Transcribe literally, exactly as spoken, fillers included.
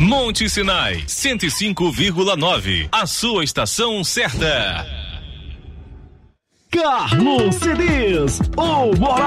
Monte Sinai, cento e cinco vírgula nove. A sua estação certa. Carlos C Ds, o